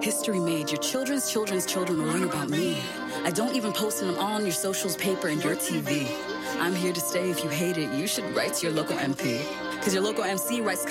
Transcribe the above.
History made. Your children's children's children will learn about me. I don't even post them all on your socials, paper, and your TV. I'm here to stay. If you hate it, you should write to your local MP. Because your local MC writes